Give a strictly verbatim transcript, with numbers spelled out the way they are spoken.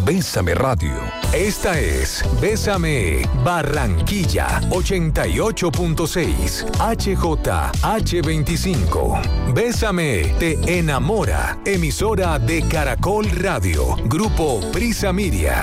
Bésame Radio. Esta es Bésame Barranquilla ochenta y ocho punto seis H J H veinticinco. Bésame te enamora. Emisora de Caracol Radio. Grupo Prisa Media.